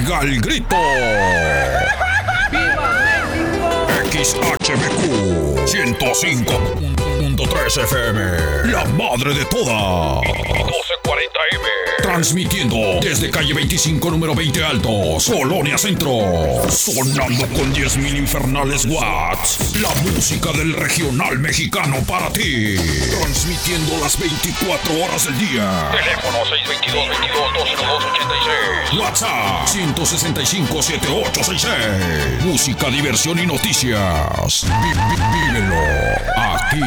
Pega el grito. ¡Viva México! XHBQ 105.3 FM, la madre de todas. 1240M. Transmitiendo desde calle 25, número 20 Altos, Colonia Centro. Sonando con 10,000 infernales watts. La música del regional mexicano para ti. Transmitiendo las 24 horas del día. Teléfono 622-22-202-86. WhatsApp 165-7866. Música, diversión y noticias. Vívelo aquí.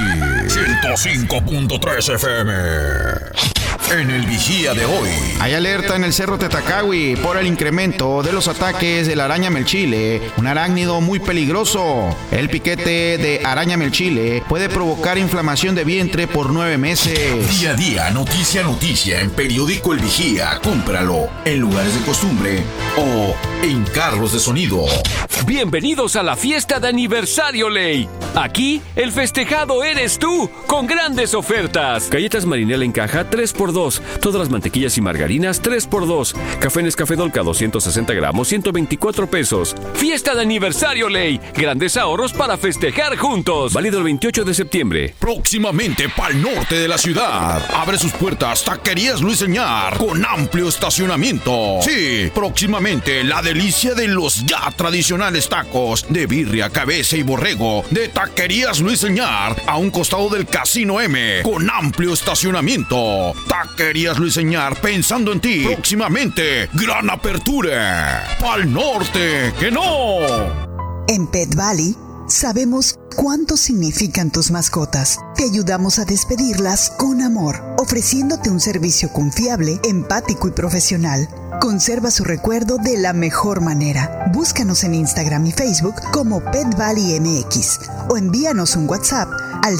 105.3 FM. En el Vigía de hoy. Hay alerta en el Cerro Tetacawi por el incremento de los ataques de la araña melchile, un arácnido muy peligroso. El piquete de araña melchile puede provocar inflamación de vientre por 9 meses. Día a día, noticia a noticia, en Periódico El Vigía. Cómpralo en lugares de costumbre o en carros de sonido. Bienvenidos a la fiesta de aniversario Ley. Aquí, el festejado eres tú, con grandes ofertas. Galletas Marinela en caja, 3x2. Todas las mantequillas y margarinas, 3x2. Café Nescafé Dolca, 260 gramos, 124 pesos. Fiesta de aniversario Ley. Grandes ahorros para festejar juntos. Válido el 28 de septiembre. Próximamente pa'l norte de la ciudad. Abre sus puertas Taquerías Luis Señar, con amplio estacionamiento. Sí, próximamente la delicia de los ya tradicionales tacos de birria, cabeza y borrego de Taquerías Luis Señar, a un costado del Casino M, con amplio estacionamiento. Taquerías Luis Señar, pensando en ti. Próximamente, gran apertura. Pa'l norte, que no. En Pet Valley sabemos cuánto significan tus mascotas. Te ayudamos a despedirlas con amor, ofreciéndote un servicio confiable, empático y profesional. Conserva su recuerdo de la mejor manera. Búscanos en Instagram y Facebook como Pet Valley MX o envíanos un WhatsApp al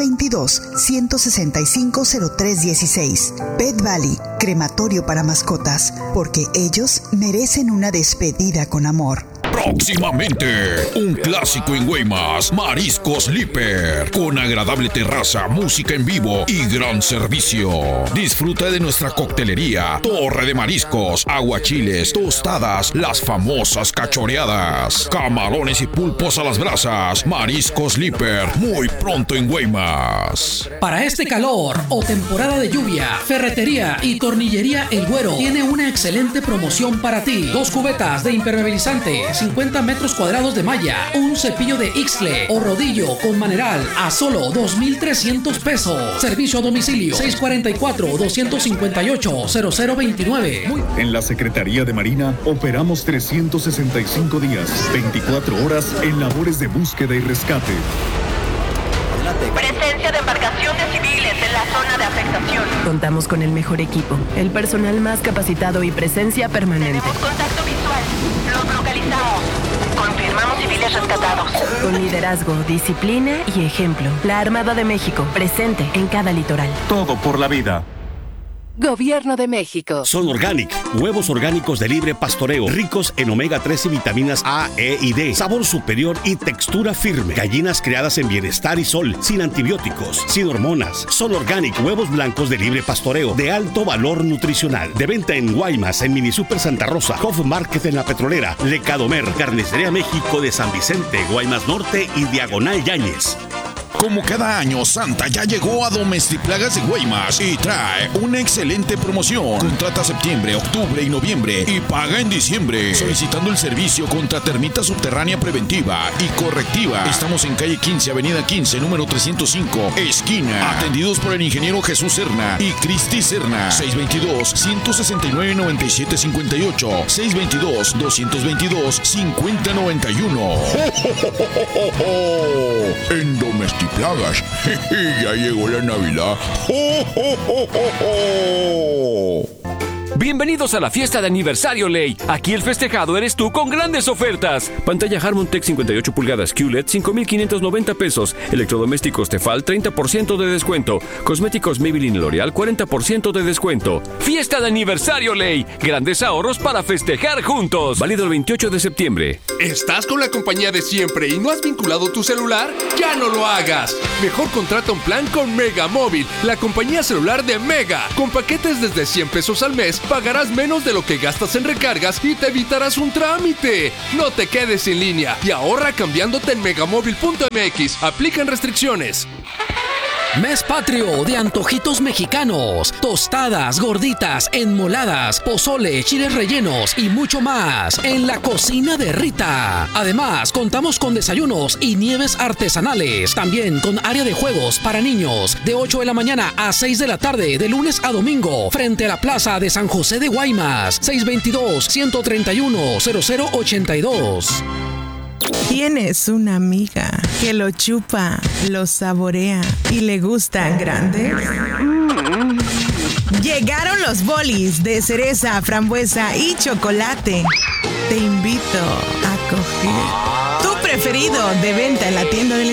622-165-0316. Pet Valley, crematorio para mascotas, porque ellos merecen una despedida con amor. Próximamente, un clásico en Guaymas, Mariscos Líper, con agradable terraza, música en vivo y gran servicio. Disfruta de nuestra coctelería, torre de mariscos, aguachiles, tostadas, las famosas cachoreadas, camarones y pulpos a las brasas. Mariscos Líper, muy pronto en Guaymas. Para este calor o temporada de lluvia, Ferretería y Tornillería El Güero tiene una excelente promoción para ti. 2 cubetas de impermeabilizante, 50 metros cuadrados de malla, un cepillo de Ixtle o rodillo con maneral a solo 2,300 pesos. Servicio a domicilio 644-258-0029. En la Secretaría de Marina operamos 365 días, 24 horas en labores de búsqueda y rescate. Presencia de embarcaciones civiles en la zona de afectación. Contamos con el mejor equipo, el personal más capacitado y presencia permanente. Tenemos contacto visual. Los localizamos. Confirmamos civiles rescatados. Con liderazgo, disciplina y ejemplo. La Armada de México, presente en cada litoral. Todo por la vida. Gobierno de México. Son Organic, huevos orgánicos de libre pastoreo, ricos en omega 3 y vitaminas A, E y D, sabor superior y textura firme. Gallinas criadas en bienestar y sol, sin antibióticos, sin hormonas. Son Organic, huevos blancos de libre pastoreo, de alto valor nutricional. De venta en Guaymas, en Mini Super Santa Rosa, Hof Market en La Petrolera, Lecadomer, Carnicería México de San Vicente, Guaymas Norte y Diagonal Yáñez. Como cada año, Santa ya llegó a Domestiplagas de Guaymas y trae una excelente promoción. Contrata septiembre, octubre y noviembre y paga en diciembre. Solicitando el servicio contra termita subterránea preventiva y correctiva. Estamos en calle 15, avenida 15, número 305, esquina. Atendidos por el ingeniero Jesús Serna y Cristi Serna. 622-169-9758. 622-222-5091. En Domestiplagas. Ya llegó la Navidad. Bienvenidos a la fiesta de aniversario Ley. Aquí el festejado eres tú con grandes ofertas. Pantalla Harmon Tech 58 pulgadas QLED, 5,590 pesos. Electrodomésticos Tefal, 30% de descuento. Cosméticos Maybelline y L'Oreal, 40% de descuento. Fiesta de aniversario Ley. Grandes ahorros para festejar juntos. Válido el 28 de septiembre. ¿Estás con la compañía de siempre y no has vinculado tu celular? ¡Ya no lo hagas! Mejor contrata un plan con Mega Móvil, la compañía celular de Mega. Con paquetes desde 100 pesos al mes más. Pagarás menos de lo que gastas en recargas y te evitarás un trámite. No te quedes en línea y ahorra cambiándote en megamóvil.mx. Aplican restricciones. Mes patrio de antojitos mexicanos, tostadas, gorditas, enmoladas, pozole, chiles rellenos y mucho más en la cocina de Rita. Además, contamos con desayunos y nieves artesanales, también con área de juegos para niños de 8 de la mañana a 6 de la tarde de lunes a domingo frente a la plaza de San José de Guaymas, 622-131-0082. ¿Tienes una amiga que lo chupa, lo saborea y le gustan grandes? Llegaron los bolis de cereza, frambuesa y chocolate. Te invito a coger tu preferido de venta en la tienda del